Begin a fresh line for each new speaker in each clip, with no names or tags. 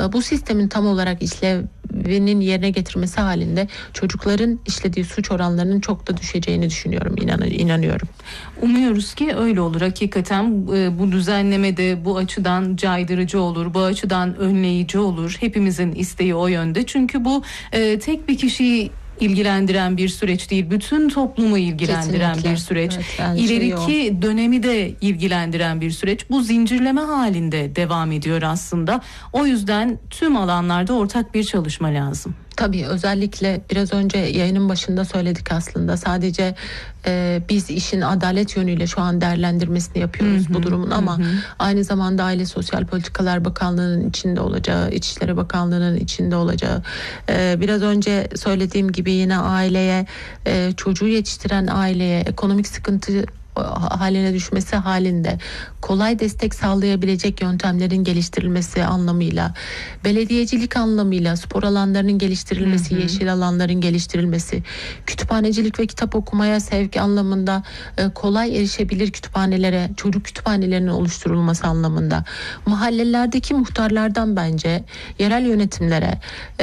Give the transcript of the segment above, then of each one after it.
Bu sistemin tam olarak işlevinin yerine getirmesi halinde çocukların işlediği suç oranlarının çok da düşeceğini düşünüyorum, inanıyorum.
Umuyoruz ki öyle olur. Hakikaten bu düzenleme de bu açıdan caydırıcı olur, bu açıdan önleyici olur. Hepimizin isteği o yönde. Çünkü bu tek bir kişiyi ilgilendiren bir süreç değil, bütün toplumu ilgilendiren kesinlikle bir süreç. Evet, İleriki dönemi de ilgilendiren bir süreç. Bu zincirleme halinde devam ediyor aslında. O yüzden tüm alanlarda ortak bir çalışma lazım.
Tabii, özellikle biraz önce yayının başında söyledik aslında. Sadece biz işin adalet yönüyle şu an değerlendirmesini yapıyoruz bu durumun ama aynı zamanda Aile Sosyal Politikalar Bakanlığı'nın içinde olacağı, İçişleri Bakanlığı'nın içinde olacağı, biraz önce söylediğim gibi yine aileye, çocuğu yetiştiren aileye ekonomik sıkıntı haline düşmesi halinde kolay destek sağlayabilecek yöntemlerin geliştirilmesi anlamıyla, belediyecilik anlamıyla spor alanlarının geliştirilmesi, yeşil alanların geliştirilmesi, kütüphanecilik ve kitap okumaya sevk anlamında kolay erişebilir kütüphanelere, çocuk kütüphanelerinin oluşturulması anlamında, mahallelerdeki muhtarlardan bence yerel yönetimlere,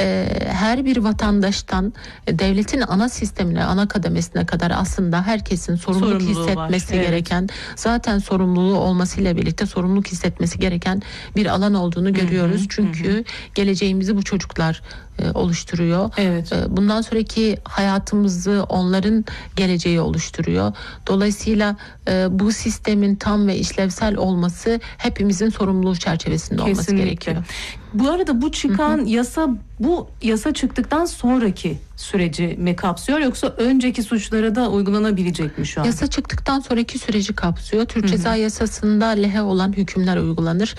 her bir vatandaştan devletin ana sistemine, ana kademesine kadar aslında herkesin sorumluluk hissetmesi gereken, zaten sorumluluğu olmasıyla birlikte sorumluluk hissetmesi gereken bir alan olduğunu görüyoruz. Çünkü geleceğimizi bu çocuklar oluşturuyor.
Evet.
Bundan sonraki hayatımızı onların geleceği oluşturuyor. Dolayısıyla bu sistemin tam ve işlevsel olması hepimizin sorumluluğu çerçevesinde olması gerekiyor.
Bu arada bu çıkan yasa, bu yasa çıktıktan sonraki süreci mi kapsıyor yoksa önceki suçlara da uygulanabilecek mi şu an?
Yasa çıktıktan sonraki süreci kapsıyor. Türk Ceza Yasası'nda lehe olan hükümler uygulanır.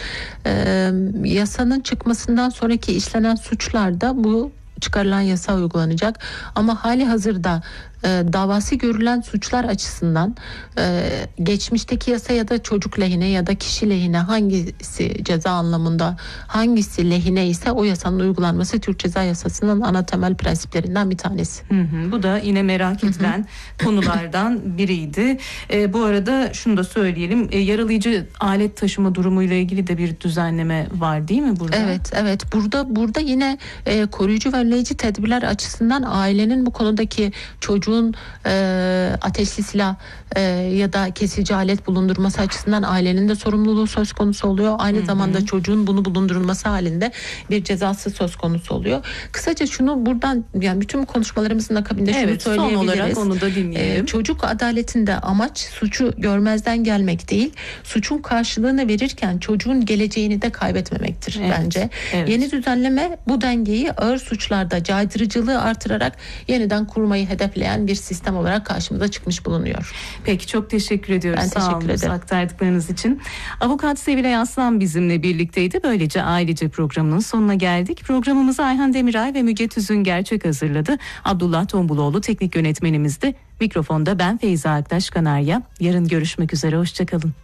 Yasanın çıkmasından sonraki işlenen suçlarda bu çıkarılan yasa uygulanacak. Ama hali hazırda davası görülen suçlar açısından geçmişteki yasa ya da çocuk lehine ya da kişi lehine hangisi ceza anlamında hangisi lehine ise o yasanın uygulanması Türk Ceza Yasası'nın ana temel prensiplerinden bir tanesi.
Bu da yine merak edilen konulardan biriydi. Bu arada şunu da söyleyelim, yaralayıcı alet taşıma durumuyla ilgili de bir düzenleme var değil mi burada?
Evet. Burada yine koruyucu ve önleyici tedbirler açısından ailenin bu konudaki çocuğun ateşli silah ya da kesici alet bulundurması açısından ailenin de sorumluluğu söz konusu oluyor. Aynı zamanda çocuğun bunu bulundurulması halinde bir cezası söz konusu oluyor. Kısaca şunu buradan, yani bütün konuşmalarımızın akabinde şunu söyleyebiliriz.
Son olarak onu da dinleyelim.
Çocuk adaletinde amaç suçu görmezden gelmek değil, suçun karşılığını verirken çocuğun geleceğini de kaybetmemektir bence. Yeni düzenleme bu dengeyi ağır suçlarda caydırıcılığı artırarak yeniden kurmayı hedefleyen bir sistem olarak karşımıza çıkmış bulunuyor.
Peki, çok teşekkür ediyoruz.
Ben teşekkür ederim
aktardıklarınız için. Avukat Sevilay Aslan bizimle birlikteydi. Böylece Ailece programının sonuna geldik. Programımızı Ayhan Demiray ve Müge Tüzün Gerçek hazırladı. Abdullah Tombuloğlu teknik yönetmenimizdi. Mikrofonda ben Feyza Aktaş Kanarya. Yarın görüşmek üzere. Hoşçakalın.